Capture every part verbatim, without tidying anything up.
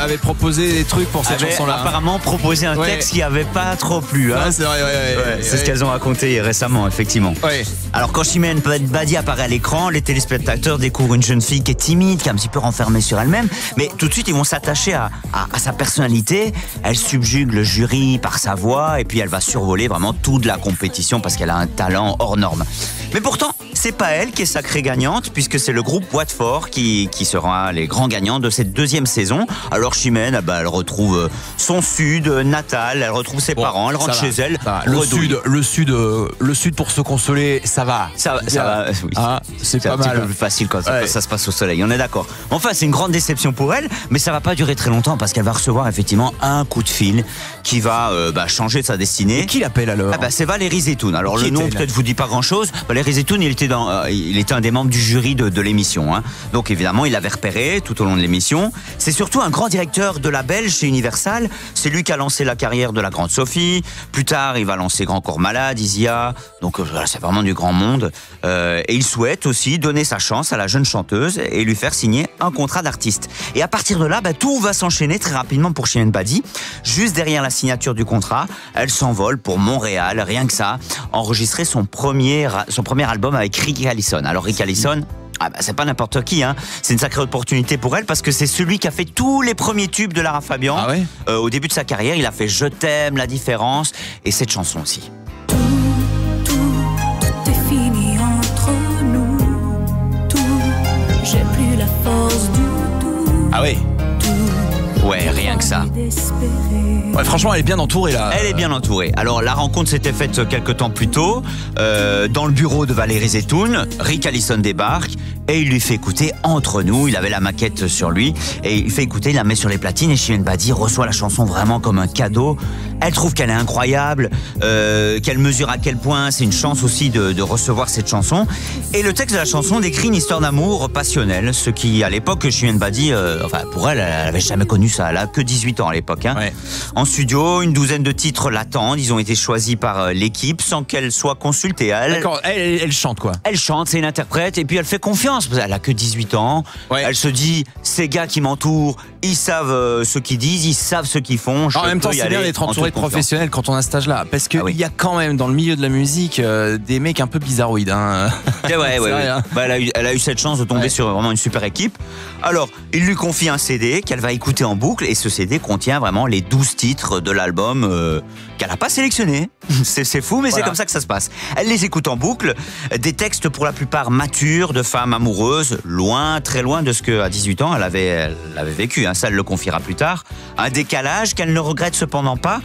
avait proposé des trucs pour cette avait chanson-là. apparemment proposé un Ouais. texte qui avait pas trop plu. Hein. Ouais, c'est vrai, ouais, ouais, Ouais, ouais, c'est ouais. ce qu'elles ont raconté récemment, effectivement. Ouais. Alors quand Chimène Badi apparaît à l'écran, les téléspectateurs découvrent une jeune fille qui est timide, qui est un petit peu renfermée sur elle-même, mais tout de suite ils vont s'attacher à, à, à sa personnalité. Elle subjugue le jury par sa voix et puis elle va survoler vraiment toute la compétition parce qu'elle a un talent hors norme. Mais pourtant, c'est pas elle qui est sacrée gagnante puisque c'est le groupe Watford qui, qui sera les grands gagnants de cette deuxième saison. Alors Chimène, bah, elle retrouve son sud natal, elle retrouve ses Bon, parents, elle rentre ça chez va, elle. ça va. Le redouille. sud, le sud, euh, le sud pour se consoler, ça va. Ça, ça va, oui. Ah, c'est C'est pas un petit mal. peu plus facile quand ça, Ouais. quand ça se passe au soleil, on est d'accord. Enfin, c'est une grande déception pour elle, mais ça va pas durer très longtemps parce qu'elle va recevoir effectivement un coup de fil qui va euh, bah, changer sa destinée. Et qui l'appelle alors? Ah bah, c'est Valérie Zetoun. Alors Qui le nom était-elle peut-être vous dit pas grand-chose. Valérie Zetoun, il était dans, euh, il était un des membres du jury de, de l'émission. Hein. Donc évidemment, il l'avait repéré tout au long de l'émission. C'est surtout un grand directeur de label chez Universal. C'est lui qui a lancé la carrière de la Grande Sophie. Plus tard, il va lancer Grand Corps Malade, Isia. Donc euh, voilà, c'est vraiment du grand monde. Euh, et il souhaite aussi donner sa chance à la jeune chanteuse et lui faire signer un contrat d'artiste. Et à partir de là, bah, tout va s'enchaîner très rapidement pour Chimène Badi. Juste derrière la signature du contrat, elle s'envole pour Montréal, rien que ça, enregistrer son premier, son premier album avec Rick Allison. Alors Rick Allison, ah bah, c'est pas n'importe qui, hein. C'est une sacrée opportunité pour elle parce que c'est celui qui a fait tous les premiers tubes de Lara Fabian. Ah ouais euh, au début de sa carrière, il a fait Je t'aime, La différence et cette chanson aussi. Tout, tout, tout est fini entre nous. Tout, j'ai plus la force du tout. Ah ouais. Tout, Ouais, rien que ça. envie d'espérer. Ouais, franchement, elle est bien entourée là. Elle est bien entourée. Alors la rencontre s'était faite quelques temps plus tôt euh, dans le bureau de Valérie Zetoun. Rick Allison débarque et il lui fait écouter Entre nous. Il avait la maquette sur lui et il fait écouter, il la met sur les platines et Chimène Badi reçoit la chanson vraiment comme un cadeau. Elle trouve qu'elle est incroyable, euh, qu'elle mesure à quel point c'est une chance aussi de, de recevoir cette chanson. Et le texte de la chanson décrit une histoire d'amour passionnelle, ce qui à l'époque Chimène Badi, euh, enfin pour elle, elle avait jamais connu ça. Elle a que dix-huit ans à l'époque. Hein. Ouais. En studio, une douzaine de titres l'attendent. Ils ont été choisis par euh, l'équipe sans qu'elle soit consultée. Elle, D'accord, elle, elle, elle chante quoi. elle chante, c'est une interprète, et puis elle fait confiance. Elle a que dix-huit ans. Ouais. Elle se dit, ces gars qui m'entourent, ils savent euh, ce qu'ils disent, ils savent ce qu'ils font. Je En même temps, peux y c'est bien aller d'être en entouré de toute confiance. professionnels quand on a cet âge-là. Parce qu'il Ah oui. y a quand même dans le milieu de la musique euh, des mecs un peu bizarroïdes. Hein. Ouais, ouais, C'est ouais, vrai, ouais. hein. Bah, elle, a eu, elle a eu cette chance de tomber Ouais. sur vraiment une super équipe. Alors, il lui confie un C D qu'elle va écouter en boucle et ce C D contient vraiment les douze titres de l'album euh, qu'elle n'a pas sélectionné. C'est, c'est fou, mais Voilà. c'est comme ça que ça se passe. Elle les écoute en boucle, des textes pour la plupart matures de femmes amoureuses, loin, très loin de ce qu'à dix-huit ans elle avait, elle avait vécu. Hein. Ça, elle le confiera plus tard. Un décalage qu'elle ne regrette cependant pas.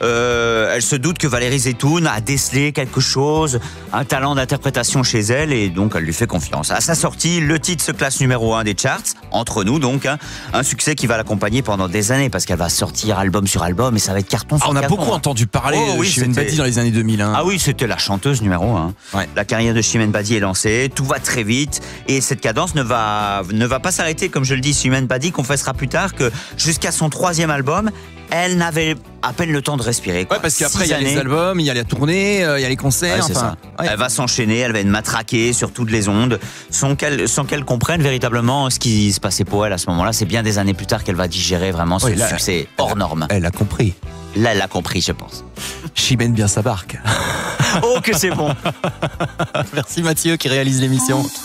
Euh, elle se doute que Valérie Zetoun a décelé quelque chose, un talent d'interprétation chez elle, et donc elle lui fait confiance. À sa sortie, le titre se classe numéro un des charts, Entre nous donc, hein, un succès qui va l'accompagner pendant des années parce qu'elle va sortir album sur album et ça va être carton sur Ah, on a carton, beaucoup hein. entendu parler Oh, de oui, Chimène c'était- Badi dans les années deux mille. Hein. Ah oui, c'était la chanteuse numéro un. Ouais. La carrière de Chimène Badi est lancée, tout va très vite et cette cadence ne va, ne va pas s'arrêter. Comme je le dis, Chimène Badi confessera plus tard que jusqu'à son troisième album, elle n'avait à peine le temps de respirer. quoi. Ouais, parce qu'après, il Six y a les années. albums, il y a la tournée, euh, il y a les concerts. Ouais, c'est enfin, ça. ouais. Elle va s'enchaîner, elle va être matraquée sur toutes les ondes, sans qu'elle, sans qu'elle comprenne véritablement ce qui se passait pour elle à ce moment-là. C'est bien des années plus tard qu'elle va digérer vraiment ce Ouais, là, succès hors norme. Elle a compris. Là, elle a compris, je pense. Chimène bien sa barque. Oh, que c'est bon! Merci Mathieu qui réalise l'émission.